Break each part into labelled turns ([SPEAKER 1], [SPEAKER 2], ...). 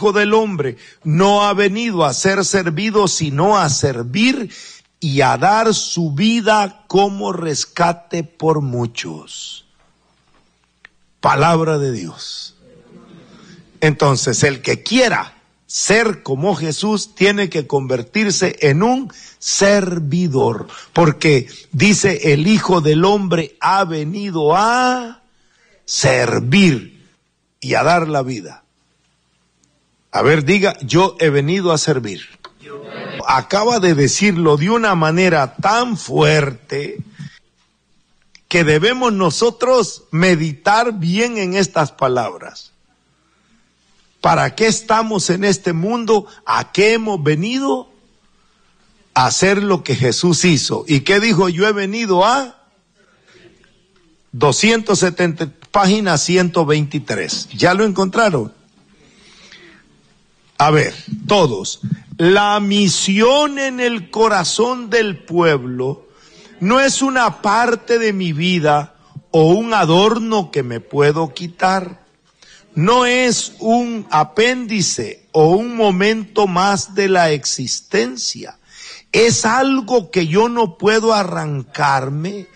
[SPEAKER 1] Hijo del Hombre no ha venido a ser servido, sino a servir y a dar su vida como rescate por muchos. Palabra de Dios. Entonces, el que quiera ser como Jesús tiene que convertirse en un servidor, porque dice el Hijo del Hombre ha venido a servir y a dar la vida. A ver, diga, yo he venido a servir. Acaba de decirlo de una manera tan fuerte que debemos nosotros meditar bien en estas palabras. ¿Para qué estamos en este mundo? ¿A qué hemos venido? A hacer lo que Jesús hizo. ¿Y qué dijo? Yo he venido a 270, página 123. ¿Ya lo encontraron? A ver, todos. La misión en el corazón del pueblo no es una parte de mi vida o un adorno que me puedo quitar. No es un apéndice o un momento más de la existencia. Es algo que yo no puedo arrancar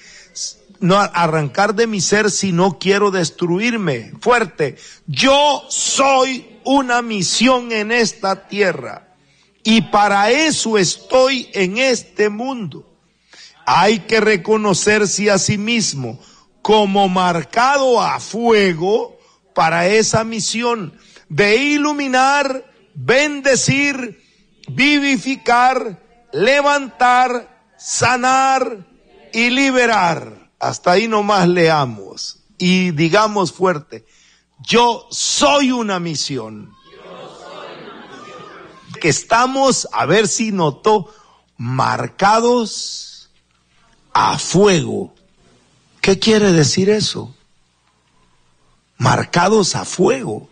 [SPEAKER 1] de mi ser si no quiero destruirme. Fuerte. Yo soy una misión en esta tierra y para eso estoy en este mundo. Hay que reconocerse a sí mismo como marcado a fuego para esa misión de iluminar, bendecir, vivificar, levantar, sanar y liberar. Hasta ahí nomás leamos y digamos fuerte, yo soy una misión. Que estamos, a ver si notó, marcados a fuego. ¿Qué quiere decir eso? Marcados a fuego.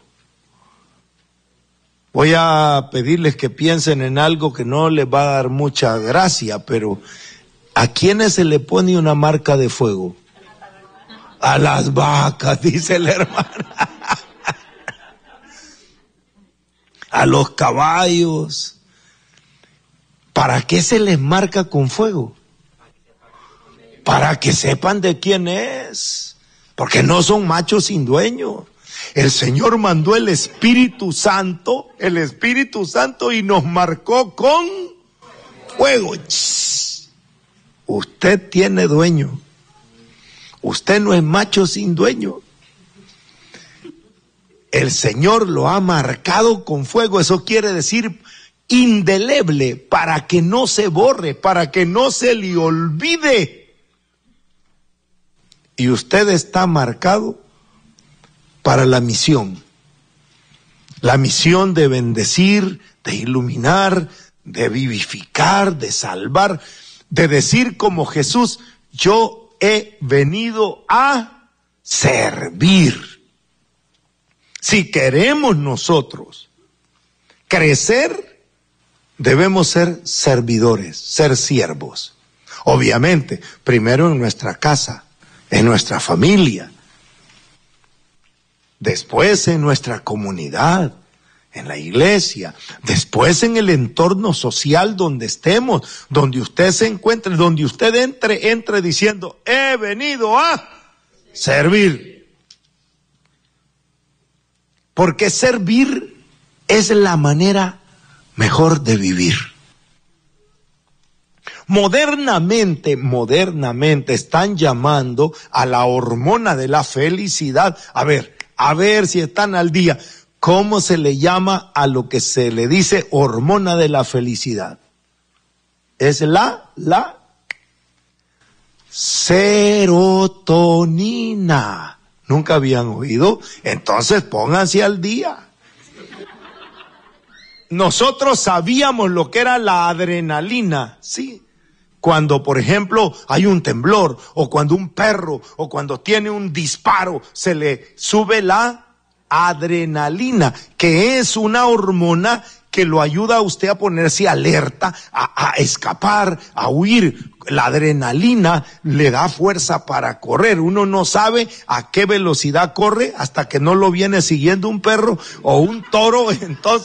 [SPEAKER 1] Voy a pedirles que piensen en algo que no les va a dar mucha gracia, pero ¿a quiénes se le pone una marca de fuego? A las vacas, dice la hermana. A los caballos. ¿Para qué se les marca con fuego? Para que sepan de quién es. Porque no son machos sin dueño. El Señor mandó el Espíritu Santo, y nos marcó con fuego. Usted tiene dueño. Usted no es macho sin dueño. El Señor lo ha marcado con fuego. Eso quiere decir indeleble, para que no se borre, para que no se le olvide. Y usted está marcado para la misión de bendecir, de iluminar, de vivificar, de salvar, de decir como Jesús, yo he venido a servir. Si queremos nosotros crecer, debemos ser servidores, ser siervos. Obviamente, primero en nuestra casa, en nuestra familia, después en nuestra comunidad, en la iglesia, después en el entorno social donde estemos, donde usted se encuentre, donde usted entre diciendo, he venido a servir. Porque servir es la manera mejor de vivir. Modernamente están llamando a la hormona de la felicidad. A ver si están al día. ¿Cómo se le llama a lo que se le dice hormona de la felicidad? Es la serotonina. ¿Nunca habían oído? Entonces pónganse al día. Nosotros sabíamos lo que era la adrenalina, ¿sí? Cuando, por ejemplo, hay un temblor, o cuando un perro, o cuando tiene un disparo, se le sube la adrenalina, que es una hormona que lo ayuda a usted a ponerse alerta, a escapar, a huir. La adrenalina le da fuerza para correr. Uno no sabe a qué velocidad corre hasta que no lo viene siguiendo un perro o un toro. Entonces